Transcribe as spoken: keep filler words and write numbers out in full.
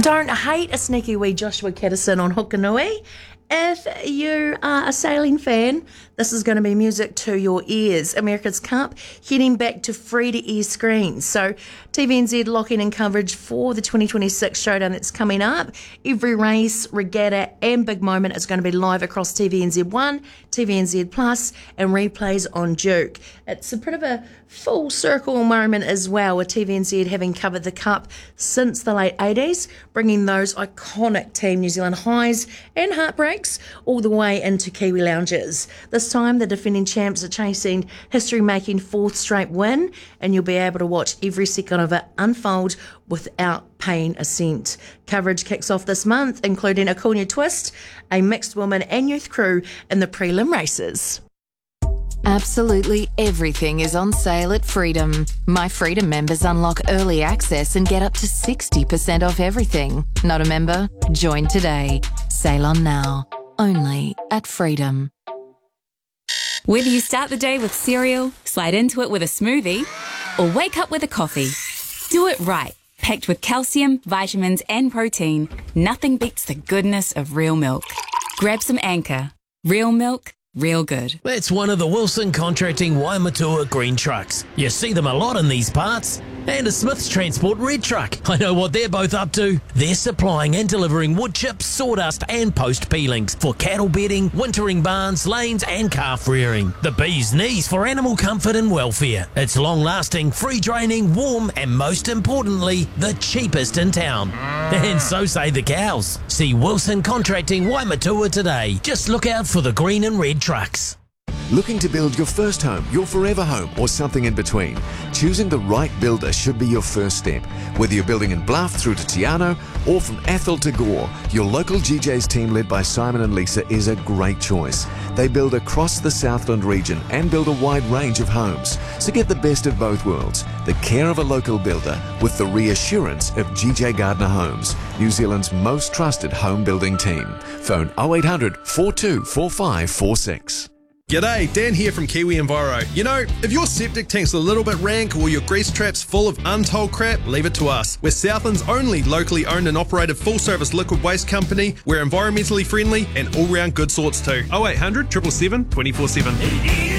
Don't hate a sneaky wee Joshua Caddison on Hokanui. If you are a sailing fan, this is going to be music to your ears. America's Cup heading back to free-to-air screens. So T V N Z locking in coverage for the twenty twenty-six showdown that's coming up. Every race, regatta and big moment is going to be live across T V N Z one, T V N Z Plus and replays on Duke. It's a bit of a full circle moment as well, with T V N Z having covered the Cup since the late eighties, bringing those iconic Team New Zealand highs and heartbreaks all the way into Kiwi lounges. This time the defending champs are chasing history-making fourth straight win, and you'll be able to watch every second of it unfold without paying a cent. Coverage kicks off this month, including a cool new twist, a mixed women and youth crew in the prelim races. Absolutely everything is on sale at Freedom. My Freedom members unlock early access and get up to sixty percent off everything. Not a member? Join today. Sail on now. Only at Freedom. Whether you start the day with cereal, slide into it with a smoothie, or wake up with a coffee, do it right. Packed with calcium, vitamins and protein, nothing beats the goodness of real milk. Grab some Anchor. Real milk, real good. That's one of the Wilson Contracting Waimatua green trucks. You see them a lot in these parts. And a Smith's Transport red truck. I know what they're both up to. They're supplying and delivering wood chips, sawdust and post peelings for cattle bedding, wintering barns, lanes and calf rearing. The bee's knees for animal comfort and welfare. It's long lasting, free draining, warm and most importantly, the cheapest in town. And so say the cows. See Wilson Contracting Waimatua today. Just look out for the green and red trucks. Looking to build your first home, your forever home, or something in between? Choosing the right builder should be your first step. Whether you're building in Bluff through to Tiano or from Athol to Gore, your local G J's team led by Simon and Lisa is a great choice. They build across the Southland region and build a wide range of homes. So get the best of both worlds. The care of a local builder with the reassurance of G J Gardner Homes, New Zealand's most trusted home building team. Phone oh eight hundred, four two four five four six. G'day, Dan here from Kiwi Enviro. You know, if your septic tank's a little bit rank or your grease trap's full of untold crap, leave it to us. We're Southland's only locally owned and operated full-service liquid waste company. We're environmentally friendly and all-round good sorts too. oh eight hundred, seven seven seven, two four seven.